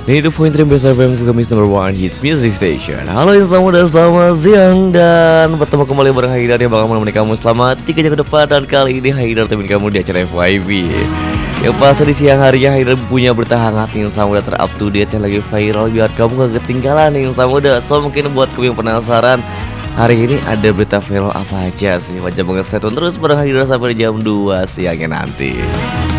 Dan itu Point Dream Best FM Kamis number 1 Hits Music Station. Halo Insan Muda, selamat siang. Dan bertemu kembali bareng Haidar yang bakal menemani kamu selama 3 jam ke depan. Dan kali ini Haidar temenin kamu di acara FYP. Yang pasti di siang harinya Haidar punya berita hangat nih Insan Muda, ter-up to date yang lagi viral, biar kamu gak ketinggalan nih Insan Muda. So mungkin buat kamu yang penasaran, hari ini ada berita viral apa aja sih? Wajib banget stay tune terus bareng Haidar sampai jam 2 siangnya nanti.